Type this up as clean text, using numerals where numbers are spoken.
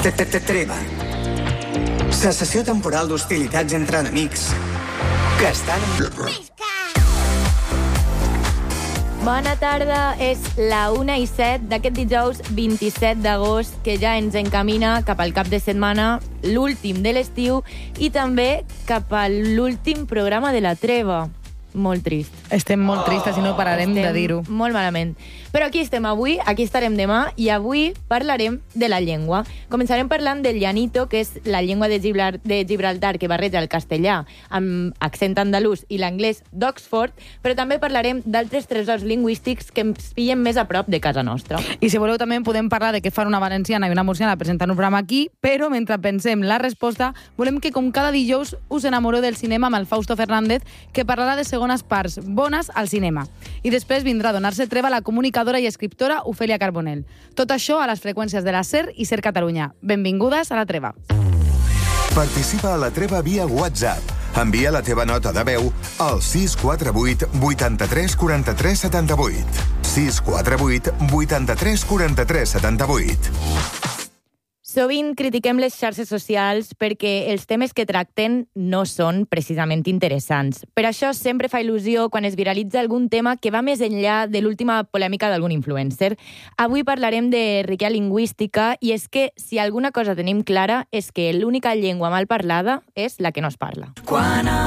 Treva. Cessació temporal d'hostilitats entre enemics que estan en guerra. Bona tarda, és la 1:07 d'aquest dijous 27 d'agost, que ja ens encamina cap al cap de setmana, l'últim de l'estiu, i també cap a l'últim programa de la treva. Molt trist. Estem molt tristes i no pararem de dir-ho. Molt malament. Però aquí estem avui, aquí estarem demà, i avui parlarem de la llengua. Començarem parlant del llanito, que és la llengua de Gibraltar que barreja el castellà amb accent andalús i l'anglès d'Oxford, però també parlarem d'altres tresors lingüístics que ens pillen més a prop de casa nostra. I si voleu també podem parlar de què fan una valenciana i una murciana presentant un programa aquí, però mentre pensem la resposta, volem que com cada dijous us enamoreu del cinema amb el Fausto Fernández, que parlarà de segones parts bones al cinema. I després vindrà a donar-se treva la comunicadora i escriptora Ofèlia Carbonell. Tot això a les freqüències de la SER i SER Catalunya. Benvingudes a la treva. Participa a la treva via WhatsApp. Envia la teva nota de veu al 648 83 43 78. 648 83 43 78. Sovint critiquem les xarxes socials perquè els temes que tracten no són precisament interessants. Per això sempre fa il·lusió quan es viralitza algun tema que va més enllà de l'última polèmica d'algun influencer. Avui parlarem de riquesa lingüística, i és que si alguna cosa tenim clara és que l'única llengua mal parlada és la que no es parla.